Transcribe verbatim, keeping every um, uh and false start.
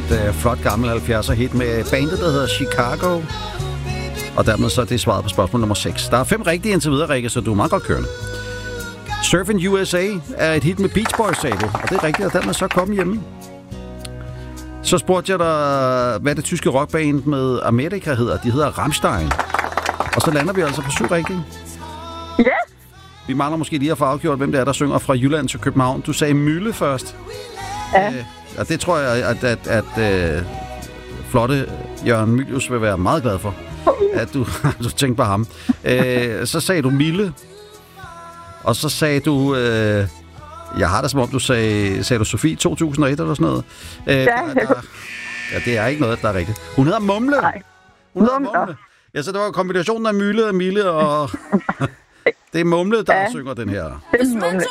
et uh, flot gammel halvfjerdser hit med bandet, der hedder Chicago. Og dermed så er det svaret på spørgsmål nummer seks. Der er fem rigtige indtil videre, Rikke, så du er meget godt kørende. Surfing U S A er et hit med Beach Boys, sagde du. Og det er rigtigt, og dermed så kom hjemme. Så spurgte jeg dig, hvad det tyske rockband med Amerika hedder. De hedder Rammstein. Og så lander vi altså på syv rigtige. Ja. Vi mangler måske lige at få afgjort, hvem det er, der synger fra Jylland til København. Du sagde Mølle først. Ja. Øh, og det tror jeg, at, at, at, at uh, flotte Jørgen Mylius vil være meget glad for, at du, du tænkte på ham. Uh, så sagde du Mille. Og så sagde du... Uh, jeg har det som om, du sagde, sagde du Sofie to tusind og et eller sådan noget. Uh, Ja. der, der, ja, det er ikke noget, der er rigtigt. Hun hedder Mumle. Nej. Hun hedder Mumle. Mumle. Ja, så det var kombinationen af Mille og Mille, og det er Mumle, der Ja. synger den her. Det er Mumle.